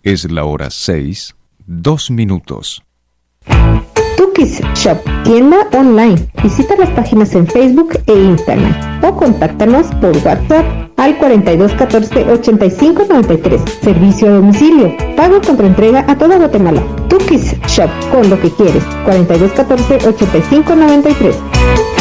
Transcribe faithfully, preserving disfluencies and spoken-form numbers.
Es la hora seis, dos minutos. Tukis Shop, tienda online. Visita las páginas en Facebook e Instagram o contáctanos por WhatsApp al cuarenta y dos catorce ochenta y cinco noventa y tres. Servicio a domicilio. Pago contra entrega a toda Guatemala. Tukis Shop, con lo que quieres. cuarenta y dos catorce ochenta y cinco noventa y tres.